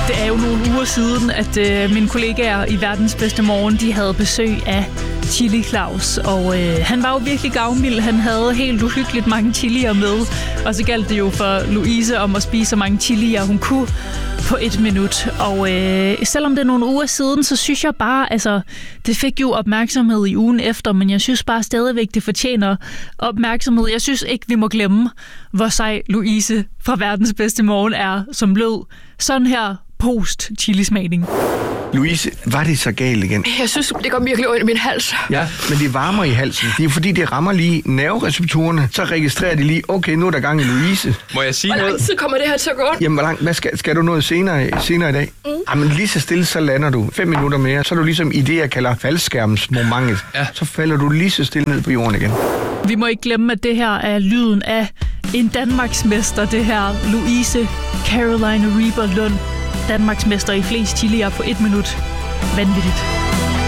Det er jo nogle uger siden, at mine kollegaer i Verdens Bedste Morgen, de havde besøg af Chili Claus. Og han var jo virkelig gavmild. Han havde helt uhyggeligt mange chilier med. Og så galt det jo for Louise om at spise så mange chilier, hun kunne på 1 minut. Og selvom det er nogle uger siden, så synes jeg bare, altså, det fik jo opmærksomhed i ugen efter, men jeg synes bare stadigvæk, det fortjener opmærksomhed. Jeg synes ikke, vi må glemme, hvor sej Louise fra Verdens Bedste Morgen er, som lød sådan her post-chilismagning. Louise, var det så galt igen? Jeg synes, det går virkelig ondt i min hals. Ja, men det varmer i halsen. Det er fordi, det rammer lige nervereceptorerne. Så registrerer de lige, okay, nu er der gang i Louise. Må jeg sige noget? Hvor lang tid kommer det her til at gå ondt? Jamen, hvad skal du noget senere i dag? Jamen, lige så stille, så lander du 5 minutter mere. Så er du ligesom i det, jeg kalder faldskærmsmomentet. Ja. Så falder du lige så stille ned på jorden igen. Vi må ikke glemme, at det her er lyden af en Danmarksmester. Det her Louise Caroline Reber Lund. Danmarksmester i flest chilier på 1 minut. Vanvittigt.